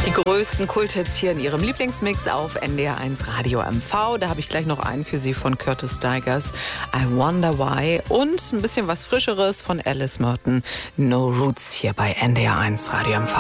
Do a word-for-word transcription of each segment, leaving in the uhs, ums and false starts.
Die größten Kulthits hier in Ihrem Lieblingsmix auf N D R eins Radio M V. Da habe ich gleich noch einen für Sie von Curtis Stigers, I Wonder Why. Und ein bisschen was Frischeres von Alice Merton, No Roots, hier bei N D R eins Radio M V.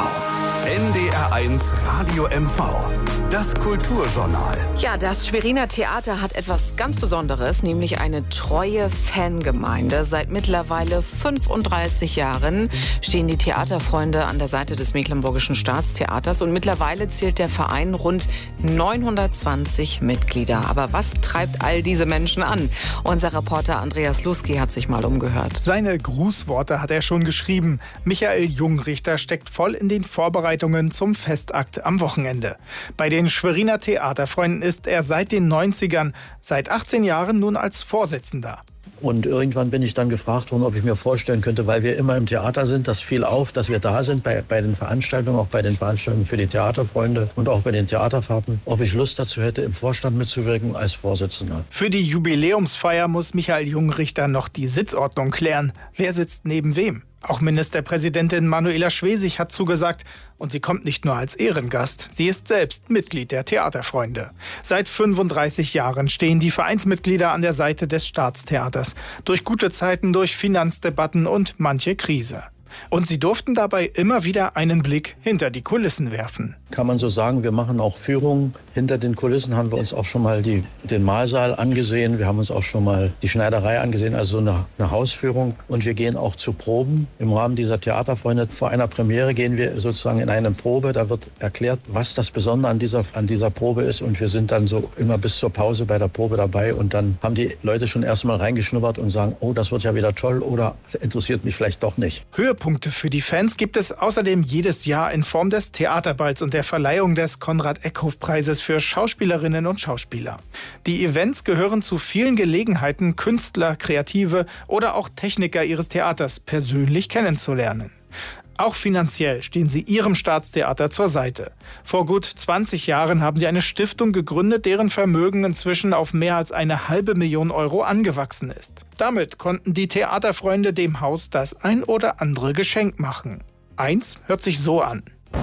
N D R eins Radio M V, das Kulturjournal. Ja, das Schweriner Theater hat etwas ganz Besonderes, nämlich eine treue Fangemeinde. Seit mittlerweile fünfunddreißig Jahren stehen die Theaterfreunde an der Seite des Mecklenburgischen Staatstheaters und mittlerweile zählt der Verein rund neunhundertzwanzig Mitglieder. Aber was treibt all diese Menschen an? Unser Reporter Andreas Luski hat sich mal umgehört. Seine Grußworte hat er schon geschrieben. Michael Jungrichter steckt voll in den Vorbereitungen zum Festakt am Wochenende. Bei den Schweriner Theaterfreunden ist er seit den neunzigern, seit achtzehn Jahren nun als Vorsitzender. Und irgendwann bin ich dann gefragt worden, ob ich mir vorstellen könnte, weil wir immer im Theater sind, das fiel auf, dass wir da sind bei, bei den Veranstaltungen, auch bei den Veranstaltungen für die Theaterfreunde und auch bei den Theaterfahrten, ob ich Lust dazu hätte, im Vorstand mitzuwirken als Vorsitzender. Für die Jubiläumsfeier muss Michael Jungrichter noch die Sitzordnung klären. Wer sitzt neben wem? Auch Ministerpräsidentin Manuela Schwesig hat zugesagt und sie kommt nicht nur als Ehrengast, sie ist selbst Mitglied der Theaterfreunde. Seit fünfunddreißig Jahren stehen die Vereinsmitglieder an der Seite des Staatstheaters. Durch gute Zeiten, durch Finanzdebatten und manche Krise. Und sie durften dabei immer wieder einen Blick hinter die Kulissen werfen. Kann man so sagen, wir machen auch Führungen. Hinter den Kulissen haben wir uns auch schon mal die, den Mahlsaal angesehen. Wir haben uns auch schon mal die Schneiderei angesehen, also eine, eine Hausführung. Und wir gehen auch zu Proben. Im Rahmen dieser Theaterfreunde vor einer Premiere gehen wir sozusagen in eine Probe. Da wird erklärt, was das Besondere an dieser, an dieser Probe ist. Und wir sind dann so immer bis zur Pause bei der Probe dabei. Und dann haben die Leute schon erstmal reingeschnuppert und sagen, oh, das wird ja wieder toll oder interessiert mich vielleicht doch nicht. Höhepunkte für die Fans gibt es außerdem jedes Jahr in Form des Theaterballs und der Verleihung des Konrad-Eckhoff-Preises für Schauspielerinnen und Schauspieler. Die Events gehören zu vielen Gelegenheiten, Künstler, Kreative oder auch Techniker ihres Theaters persönlich kennenzulernen. Auch finanziell stehen sie ihrem Staatstheater zur Seite. Vor gut zwanzig Jahren haben sie eine Stiftung gegründet, deren Vermögen inzwischen auf mehr als eine halbe Million Euro angewachsen ist. Damit konnten die Theaterfreunde dem Haus das ein oder andere Geschenk machen. Eins hört sich so an.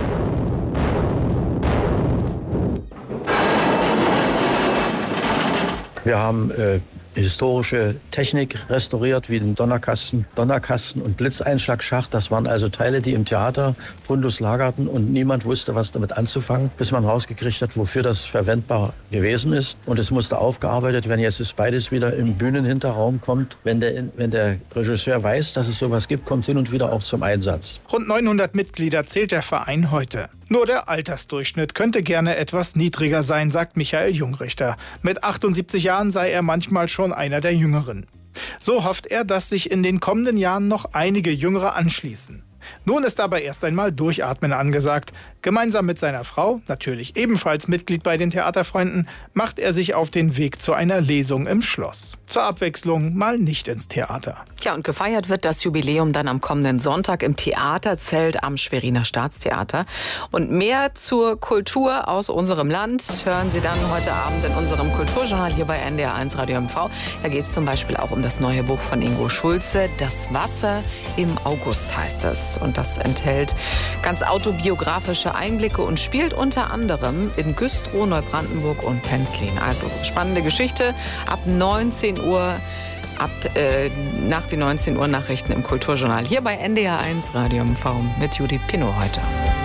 Wir haben äh, historische Technik restauriert, wie den Donnerkasten, Donnerkasten und Blitzeinschlagschacht. Das waren also Teile, die im Theater fundus lagerten und niemand wusste, was damit anzufangen, bis man rausgekriegt hat, wofür das verwendbar gewesen ist. Und es musste aufgearbeitet werden. Jetzt ist beides wieder im Bühnenhinterraum, kommt, wenn der, wenn der Regisseur weiß, dass es sowas gibt, kommt hin und wieder auch zum Einsatz. Rund neunhundert Mitglieder zählt der Verein heute. Nur der Altersdurchschnitt könnte gerne etwas niedriger sein, sagt Michael Jungrichter. Mit achtundsiebzig Jahren sei er manchmal schon einer der Jüngeren. So hofft er, dass sich in den kommenden Jahren noch einige Jüngere anschließen. Nun ist aber erst einmal Durchatmen angesagt. Gemeinsam mit seiner Frau, natürlich ebenfalls Mitglied bei den Theaterfreunden, macht er sich auf den Weg zu einer Lesung im Schloss. Zur Abwechslung mal nicht ins Theater. Ja, und gefeiert wird das Jubiläum dann am kommenden Sonntag im Theaterzelt am Schweriner Staatstheater. Und mehr zur Kultur aus unserem Land hören Sie dann heute Abend in unserem Kulturjournal hier bei N D R eins Radio M V. Da geht es zum Beispiel auch um das neue Buch von Ingo Schulze, Das Wasser im August heißt es. Und das enthält ganz autobiografische Einblicke und spielt unter anderem in Güstrow, Neubrandenburg und Penzlin. Also spannende Geschichte ab neunzehn Uhr, ab äh, nach den neunzehn Uhr Nachrichten im Kulturjournal hier bei N D R eins Radio M V mit Judith Pinnow heute.